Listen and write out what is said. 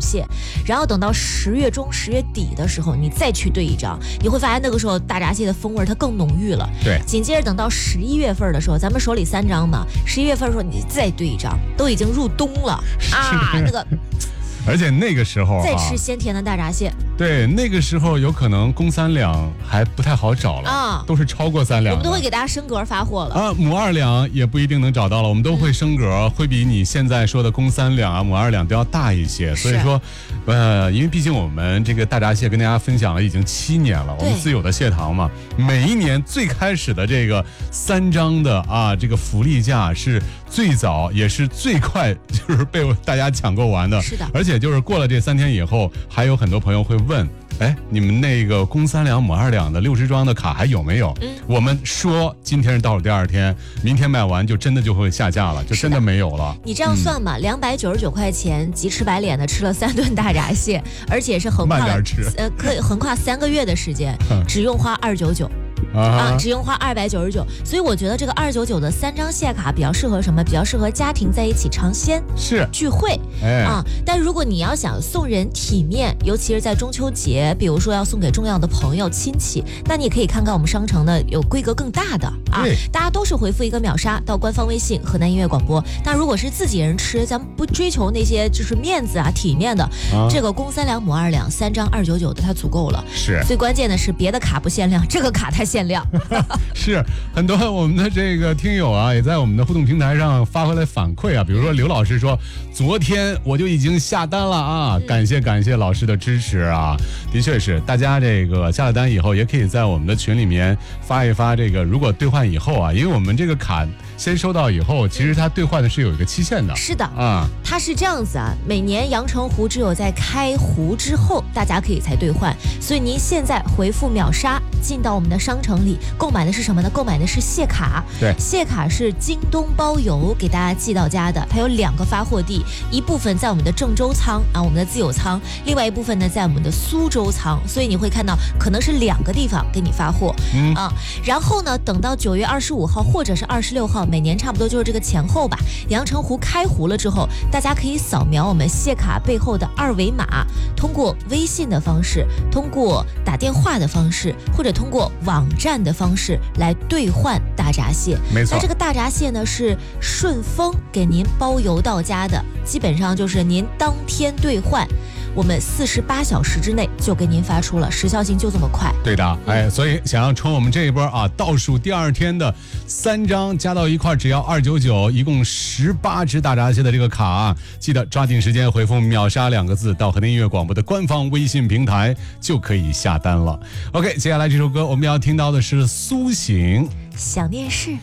蟹，然后等到10月中、10月底的时候，你再去兑一张，你会发现那个时候大闸蟹的风味它更浓郁了。 对， 紧接着等到11月份的时候，咱们手里3张嘛，11月份的时候你再兑一张，都已经入冬了啊，那个。 而且那个时候再吃鲜甜的大闸蟹， 对，那个时候有可能公3两还不太好找了啊，都是超过3两， 我们都会给大家升格发货了啊，母2两也不一定能找到了，我们都会升格，会比你现在说的公3两啊、母2两都要大一些。所以说，因为毕竟我们这个大闸蟹跟大家分享了已经7年了，我们自有的蟹塘嘛，每一年最开始的这个3张的啊，这个福利价是最早也是最快，就是被大家抢购完的。 是的， 而且就是过了这3天以后，还有很多朋友会问，哎，你们那个公3两、母2两的60装的卡还有没有？我们说今天是倒数第2天，明天卖完就真的就会下架了，就真的没有了。 你这样算嘛，299块钱，急吃白脸的吃了3顿大闸蟹，而且是横跨可以横跨3个月的时间，只用花299。只用花299，所以我觉得这个299的3张蟹卡比较适合什么？比较适合家庭在一起尝鲜聚会但如果你要想送人体面，尤其是在中秋节，比如说要送给重要的朋友亲戚，那你也可以看看我们商城的有规格更大的大家都是回复一个秒杀到官方微信河南音乐广播。但如果是自己人吃，咱们不追求那些就是面子体面的，这个公3两母2两3张299的它足够了。 是， 最关键的是别的卡不限量，这个卡太限量。 是，很多我们的这个听友啊，也在我们的互动平台上发回来反馈啊，比如说刘老师说，昨天我就已经下单了啊，感谢老师的支持啊。的确是，大家这个下了单以后，也可以在我们的群里面发一发这个，如果兑换以后啊，因为我们这个卡先收到以后，其实它兑换的是有一个期限的。 是的它是这样子每年阳澄湖只有在开湖之后，大家可以才兑换，所以您现在回复秒杀进到我们的商城里，购买的是什么呢？购买的是蟹卡。 对， 蟹卡是京东包邮给大家寄到家的，它有2个发货地，一部分在我们的郑州仓我们的自有仓，另外一部分呢在我们的苏州仓，所以你会看到可能是2个地方给你发货然后呢，等到9月25号或者是26号，每年差不多就是这个前后吧，阳澄湖开湖了之后，大家可以扫描我们蟹卡背后的2维码，通过微信的方式，通过打电话的方式，或者通过网站的方式来兑换大闸蟹。 没错， 那这个大闸蟹呢是顺丰给您包邮到家的，基本上就是您当天兑换，我们48小时之内就给您发出了，时效性就这么快。 对的，所以想要冲我们这一波倒数第2天的3张加到一块只要299，一共18只大闸蟹的这个卡记得抓紧时间回复秒杀2个字到河南音乐广播的官方微信平台就可以下单了。OK， 接下来这首歌我们要听到的是苏醒， 想念是。